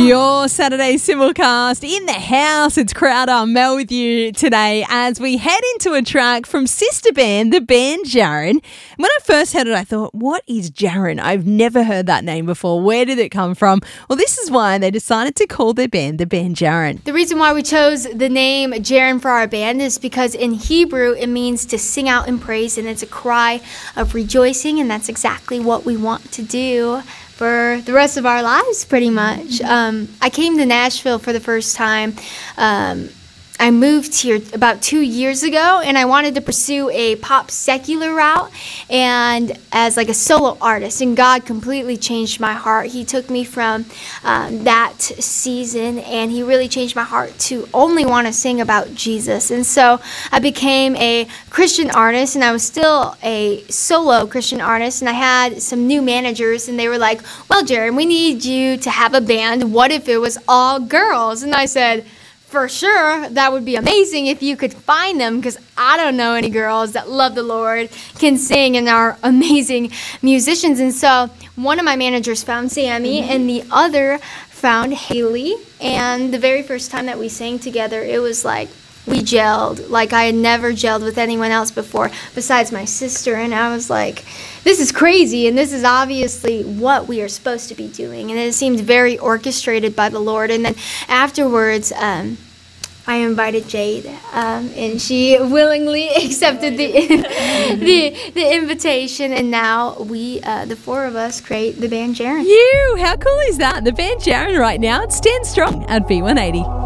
Your Saturday Simulcast in the house. It's Crowder, Mel with you today as we head into a track from sister band, the band Jaron. When I first heard it, I thought, what is Jaron? I've never heard that name before. Where did it come from? Well, this is why they decided to call their band the band Jaron. The reason why we chose the name Jaron for our band is because in Hebrew it means to sing out in praise, and it's a cry of rejoicing, and that's exactly what we want to do for the rest of our lives, pretty much. I came to Nashville for the first time. I moved here about 2 years ago, and I wanted to pursue a pop secular route and as like a solo artist, and God completely changed my heart. He took me from that season, and he really changed my heart to only want to sing about Jesus. And so I became a Christian artist, and I was still a solo Christian artist, and I had some new managers, and they were like, well, Jaron, we need you to have a band. What if it was all girls? And I said, for sure, that would be amazing if you could find them, because I don't know any girls that love the Lord, can sing, and are amazing musicians. And so one of my managers found Sammy, and the other found Haley. And the very first time that we sang together, it was like we gelled like I had never gelled with anyone else before besides my sister. And I was like, this is crazy, and this is obviously what we are supposed to be doing. And it seemed very orchestrated by the Lord. And then afterwards, I invited Jade, and she willingly accepted the invitation. And now we, the four of us, create the band Jaron. How cool is that? The band Jaron right now, it stands strong at B180.